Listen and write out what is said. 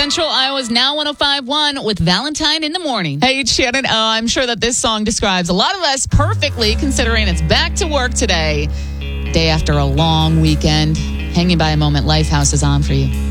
Central Iowa's Now 105.1 with Valentine in the morning. Hey, it's Shannon. I'm sure that this song describes a lot of us perfectly, considering it's back to work today. Day after a long weekend. Hanging by a moment, Lifehouse is on for you.